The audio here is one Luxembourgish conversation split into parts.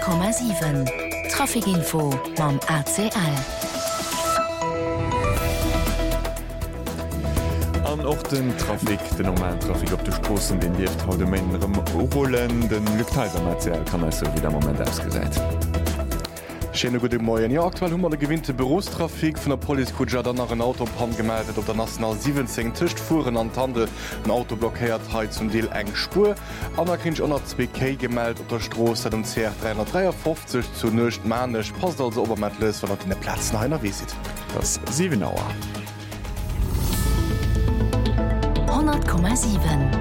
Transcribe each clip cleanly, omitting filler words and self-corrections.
100,7 Trafikinfo mam ACL. An och den Trafik, den normalen Trafik op de Strossen, den Lift haut ménem Rollen, den Lüteisermaterial kann also wieder moment ausgesäit. Schöne gute Morgen. Ja, aktuell haben wir die gewinnte Berufstrafik von der Police dann nach einem Autobahn gemeldet, auf der National 17 Tisch fuhren an Tande ein Auto blockiert, heute zum Teil eng Spur. Anna kriegt auch noch 2K gemeldet auf der Straße, dem CR 353 zu nicht manisch. Passt also obermettlich, wenn er den Platz nach einer Visit. Das 7 Uhr. 100,7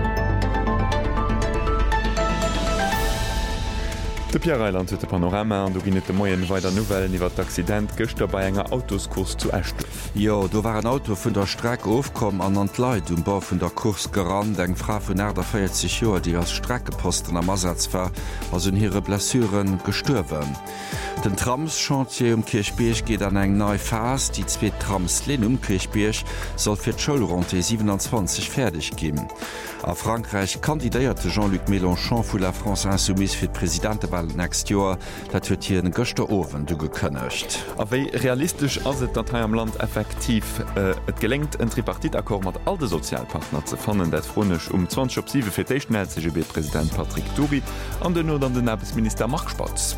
De Pierreland huet de Panorama an du ginnet de Moien weiter Novellen iwwer d'Accident gëcht bei enger Autoskurs zu Ächtuf. Ja, do war ein Auto vun der Strecke aufkom an an Leiit Bau vun der Kurs gerannt, eng Fra vun Äder 40 Joer, die als Streckeposten am Ersatz war, as hun hire Blessuren gestürwen. Den Tramschantier Kirchbierch geht an eng neu Phase, die 2 Trams Lin Kirchbierch soll fir d'Schulronte 27 fertig gin. A Frankreich kandidierte Jean-Luc Mélenchon vu la France Insoumise fir d'Präsidentewahl nächst Joer, dat huet hier den Gösterowen du gekënnecht. Aéi realistisch ass et dat am Land effektiv et gelenkt en Tripartitakkord mat all de Sozialpartner ze fannen, dat fronech 20 fir d'Eichtmärz CGB-Präsident Patrick Touri an den no an den Erbesminister Marc Spatz.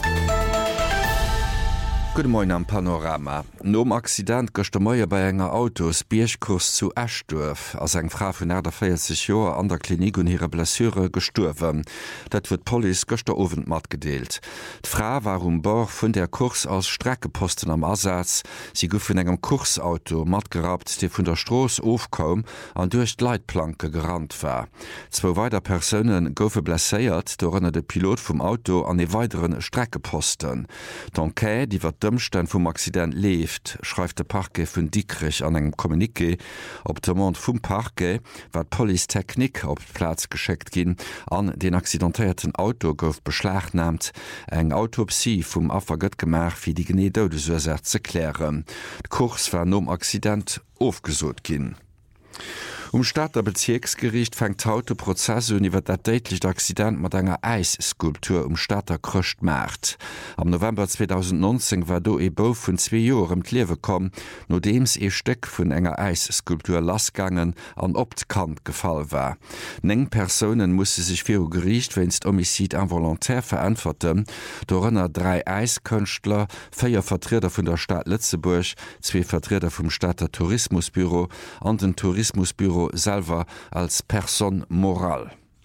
Guten Morgen am Panorama. Nom Accident gocht der Meier bei enger Autos Bierchkurs zu Ächtuf, ass eng Fra vun Äder 40 Joer an der Klinik und hire Blessuره gesturwen. Dat wird Police gochter Owen mat gedeelt. D'Fra war Bord vun der Kurs aus Streckeposten am Ersatz. Sie gouf vun engem Kursauto mat gerat, de vun der Stroos ofkom an durch d'Leitplanke gerannt war. 2 weiter Personen goufe blesséiert, dorënne de Pilot vum Auto an e weiteren Streckeposten. D'Enquête, die wat Dëmmstein vum Accident left, schreift de Parke vun Dickrich an engem Kommunike. Op dem Mont vum Parke wat Polizeitechnik op Platz gescheckt ginn, an den accidentéierten Auto gouf beschlagnahmt, eng Autopsie vum Affer gëtt gemach fir die Geneedeudesursache ze klären. D'Kurs war nom Accident aufgesot ginn. Stadter Bezirksgericht fängt d'Autoprozesse iwwer dat déitlich Accident mat enger Eisskulptur Stadter krcht macht. Am November 2019 war do Bau vun 2 Joren d'Liewe kom, no deems Steck vun enger Eisskulptur lasgangen an Optkant gefall war. 9 Personen musse sich fir Gericht wennst Homizid involontär verantworten, dorënner 3 Eiskünstler, 4 Vertreter vun der Stadt Lützeburg, 2 Vertreter vum Stadter Tourismusbüro an den Tourismusbüro selber als Person moral.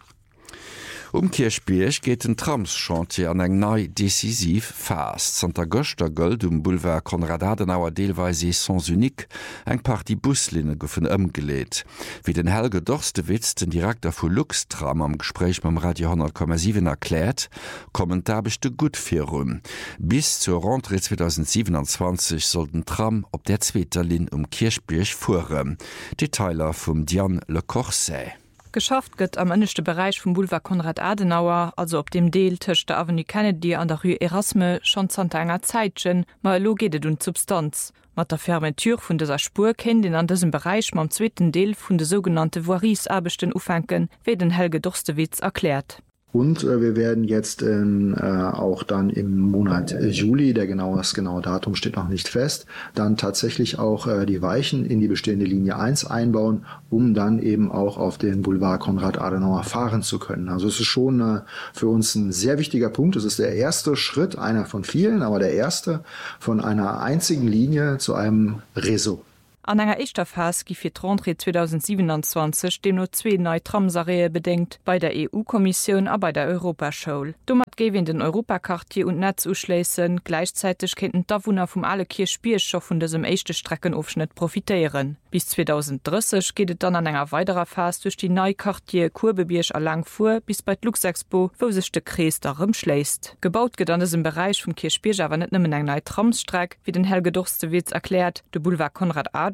Kirchbierch geht den Tramschantier an eng nei decisiv fast. Santa Göster Gold Boulevard Konrad Adenauer Deelweise sans unique eng paar die Buslinne goufen ëmgeleet. Wie den Helge Dorstewitz, den Direktor vu Luxtram am Gespräch beim Radio 100,7 erklärt, kommen dabechte gut firrum. Bis zur Rentrée 2027 soll den Tram op der 2. Lin Kirchbierch fuhren. Detailer vum Diane Le Corset. Geschafft gëtt am ënnechte Bereich vum Boulevard Konrad Adenauer, also op dem Deel tëcht der Avenue Kennedy an der Rue Erasme schon zante enger Zeitchen, ma lo gedet und Substanz. Mat der Fermetur vun deser Spur kennt den an diesem Bereich mam 2. Deel vun de sogenannte Voiries-Abechten ufenken, wie den Helge Dorstewitz erklärt. Und wir werden jetzt auch dann im Monat Juli, das genaue Datum steht noch nicht fest, dann tatsächlich auch die Weichen in die bestehende Linie 1 einbauen, um dann eben auch auf den Boulevard Konrad Adenauer fahren zu können. Also es ist schon für uns ein sehr wichtiger Punkt. Es ist der erste Schritt, einer von vielen, aber der erste von einer einzigen Linie zu einem Réseau. An enger Eichterfas gi fir Rentrée 2027 dem no 2 neue Tramsaree bedenkt bei der EU-Kommission a bei der Europaschule. Dommat gewin den Europakartier und Netz uschleessen, gleichzeitig kennten Dawohner vum alle Kirchbiercher vun desem echte Streckenaufschnitt profitieren. Bis 2030 gehtt dann an enger weiterer Phase durch die Neukartier Kurbebiersch a Langfuhr bis bei Luxexpo, wo sich de Kreis darum schläst. Gebaut get an im Bereich vum Kirchbierger war net nimmen eng neue Tramstreck, wie den Helge Dorstewitz erklärt, de Boulevard Konrad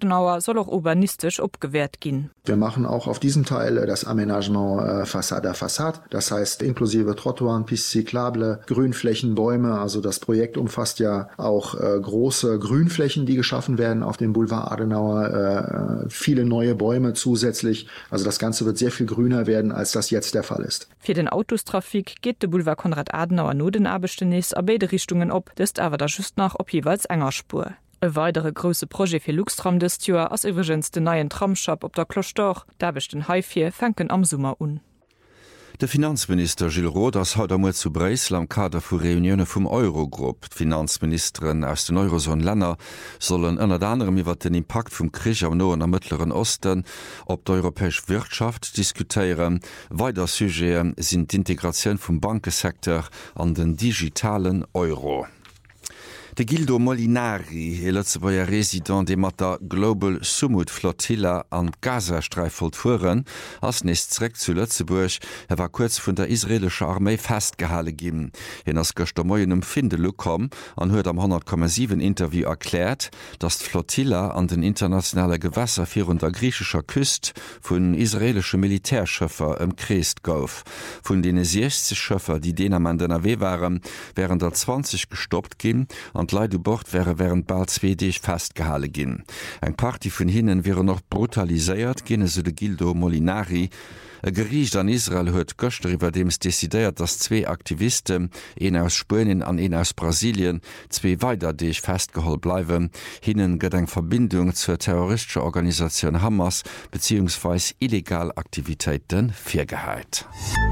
Adenauer soll auch urbanistisch abgewehrt gehen. Wir machen auch auf diesem Teil das Aménagement Fassade à Fassade, das heißt inklusive Trottoiren, Pistes cyclables, Grünflächen, Bäume. Also das Projekt umfasst ja auch große Grünflächen, die geschaffen werden auf dem Boulevard Adenauer, viele neue Bäume zusätzlich. Also das Ganze wird sehr viel grüner werden, als das jetzt der Fall ist. Für den Autostrafik geht der Boulevard Konrad Adenauer nur den Abstennis a beide Richtungen op, das aber da just nach op jeweils enger Spur. E weitere große Projekt für Luxtram des Jahr als übrigens den neuen Tramshop op der Kloster, da bist den Haifir fänken am Sommer un. Der Finanzminister Gilles Roth ass haut amut zu Bresel am Kader vu Reunionune vum Eurogrupp. Finanzministeren aus den Eurozone-Länner sollen ënner anderem iwwer den Impact vum Krich am Noen am Mittleren Osten op d'europäesch Wirtschaft diskutieren. Weider Sujet sind d'Integration vum Bankesektor an den digitalen Euro. De Gildo Molinari, letzebauer Resident de mat der Global Summit Flotilla an Gazastreif vollfuhren, ass nächstrek zu Lützeburg, war kurz vun der israelsche Armee festgehalle gin. En ass Göster Moien Findelu kom an huet am 100,7 Interview erklärt, dass Flotilla an den internationale Gewässer vir der griechischer Küst vun israelsche Militärschëffer Kreest gouf. Vun dene 60 Schëffer, die den am NRW waren, wären der 20 gestoppt gin, an Leidu Bord wäre während bald 2 Dich festgehalle gin. Eg Party vun hinnen wäre noch brutaliséiert, ginne se de Gildo Molinari. E Gericht an Israel huet Göster iwwer dems desideiert, dass 2 Aktivisten, een aus Spanien an een aus Brasilien, 2 weiter Dich festgeholt bleiwen. Hinnen gëtt eng Verbindung zur terroristischer Organisation Hamas bzw. illegal Aktivitäten firgeheit.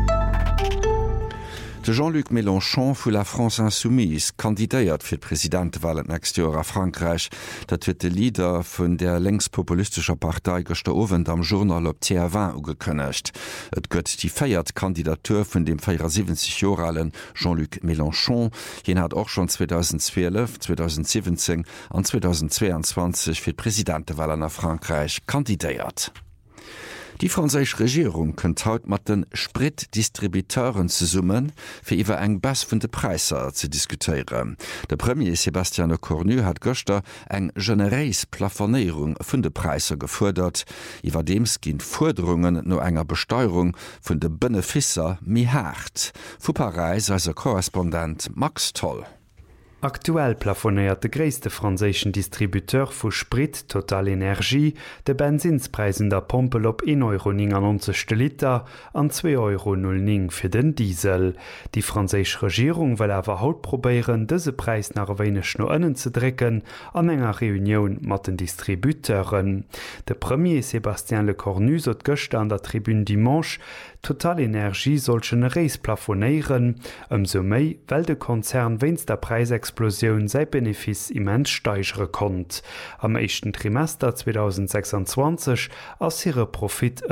De Jean-Luc Mélenchon vu la France Insoumise kandidéiert fir d'Präsidentwahlen nächst Jahr a Frankreich. Dat huet de Leader vun der längspopulistischer Partei gëster Owen am Journal op TF1 ugekënnecht. Et gëtt die feiert Kandidatur vun dem 74-joralen Jean-Luc Mélenchon. Jen hat auch schon 2012, 2017 an 2022 fir d'Präsidentwahlen a Frankreich kandidéiert. Die französische Regierung könnt haut mat den Spritdistributeuren zu summen, fir iwwer eng Bass vun de Preiser zu diskutieren. Der Premier Sébastien Lecornu hat Göster eng generéis Plafonierung vun de Preiser gefordert. Iwer dems ginn Forderungen no enger Besteuerung vun de Beneficer mi hart. Fu Paris als Korrespondent Max Toll. Aktuell plafoniert de gréste franzéschen Distributeur vu Sprit Total Energie de Benzinspreisen der Pompel op 1,99 € Liter an 2,09 € fir den Diesel. Die franzésch Regierung will awer haut probieren, dëse Preis nach weinech no ënnen ze drecken an enger Reunion mat den Distributeuren. De Premier Sébastien Lecornu sot gëchte an der Tribune Dimanche, Total Energie solchen Reis plafonieren, so méi, well de Konzern wennst der Preisexplosion sei Benefis immens steigere konnt. Am 1. Trimester 2026 ass ihre Profit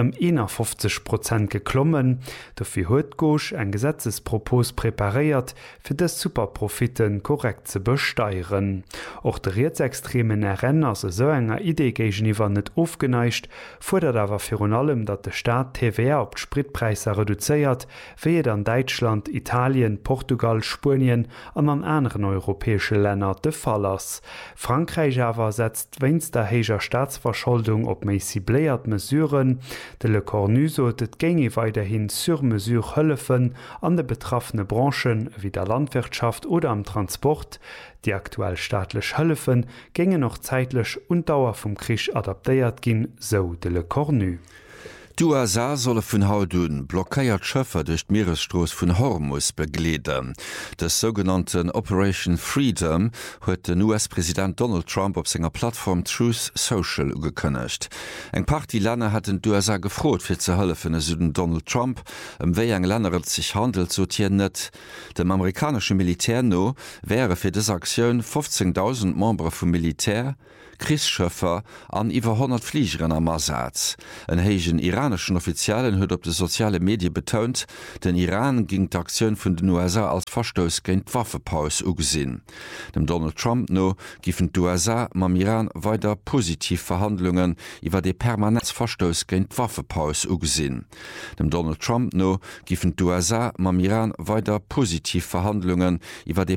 51% geklommen, dofir huet Gosch ein Gesetzespropos präpariert, fir des Superprofiten korrekt ze besteieren. Och de Rechtsextremen Renner se so enger Idee géiwwer net aufgeneicht, fordert awer fir allem, dat de Staat TVA op Spritpreise reduzéiert, wie an Deutschland, Italien, Portugal, Spanien an an anderen europäische Länder de Fall ass. Frankreich awer setzt wennst der héger Staatsverschuldung op méi cibléiert Mesuren, de Lecornu sot et gänge weiterhin sur mesure hëllefen an de betroffene Branchen wie der Landwirtschaft oder am Transport. Die aktuell staatlech Hëllefen gänge noch zeitlech und Dauer vum Krich adaptéiert ginn, so de Lecornu. USA solle vun Hautun blockéiert Schëffer durch d' Meeresstroos vun Hormuz begleden. Des sogenannten Operation Freedom huet den US-Präsident Donald Trump op senger Plattform Truth Social ugekënnecht. Eng Party Länner hat den USA gefrot fir ze hëllefen e Süden Donald Trump, wéi eng Länneret sich handelt sortieren net. Dem amerikanische Militär no wäre fir des Aktiun 15.000 Membre vum Militär, Krischëffer an iwwer 100 Fliegeren am Masaz. En héigen iranischen Offiziellen huet op de soziale Medien betont, den Iran ging d'Aktiun vun den USA als Verstoß géint Waffepaus ugesinn. Dem Donald Trump no gifen d'USA mam Iran weiter positiv Verhandlungen iwwer de Permanenzverstoß géint Waffepaus ugesinn. Dem Donald Trump no gifen d'USA mam Iran weiter positiv Verhandlungen iwwer de